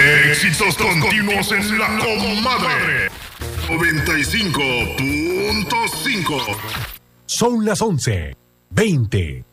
Éxitos continuos en la comadre. 95.5. Son las 11:20.